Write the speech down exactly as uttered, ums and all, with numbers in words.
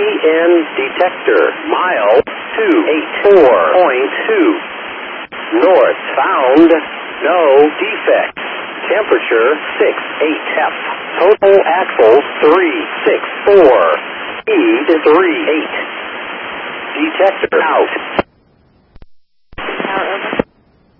N detector. Mile two eighty-four point two. North found. No defect. Temperature six eight F. Total axles three six four. Speed three eight. Detector out.